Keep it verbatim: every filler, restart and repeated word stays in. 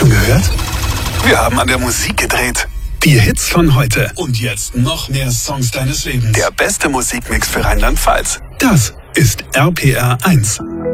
Schon gehört? Wir haben an der Musik gedreht. Die Hits von heute. Und jetzt noch mehr Songs deines Lebens. Der beste Musikmix für Rheinland-Pfalz. Das ist R P R eins.